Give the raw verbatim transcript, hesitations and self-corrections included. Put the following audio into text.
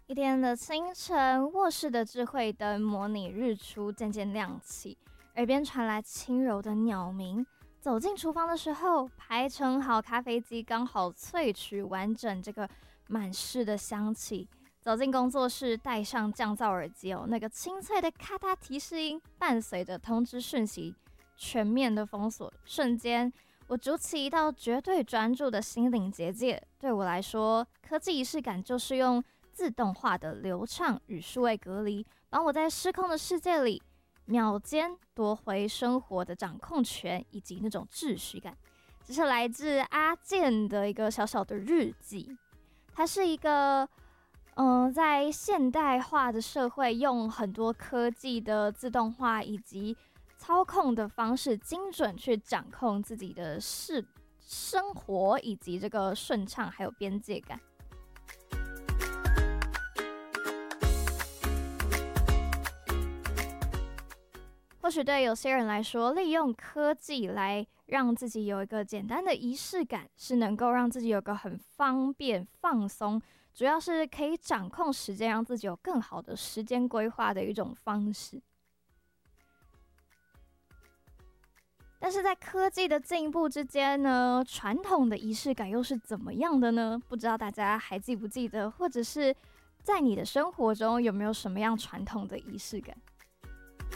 一天的清晨，卧室的智慧灯模拟日出渐渐亮起，耳边传来轻柔的鸟鸣。走进厨房的时候，排成好咖啡机刚好萃取完整这个满室的香气。走进工作室，戴上降噪耳机哦，那个清脆的咔嗒提示音伴随着通知讯息全面的封锁，瞬间我筑起一道绝对专注的心灵结界。对我来说，科技仪式感就是用自动化的流畅与数位隔离，帮我在失控的世界里秒间夺回生活的掌控权以及那种秩序感。这是来自阿健的一个小小的日记，它是一个嗯、呃，在现代化的社会，用很多科技的自动化以及操控的方式，精准去掌控自己的事、生活以及这个顺畅还有边界感。或许对有些人来说，利用科技来让自己有一个简单的仪式感，是能够让自己有个很方便、放松，主要是可以掌控时间，让自己有更好的时间规划的一种方式。但是在科技的进步之间呢，传统的仪式感又是怎么样的呢？不知道大家还记不记得，或者是在你的生活中有没有什么样传统的仪式感？